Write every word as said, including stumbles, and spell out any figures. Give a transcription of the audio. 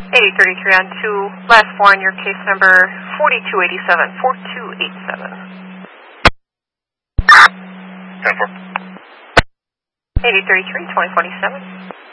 eighty thirty-three on two, last four on your case number forty-two eighty-seven, forty-two eighty-seven. ten four. eighty thirty-three, twenty forty-seven.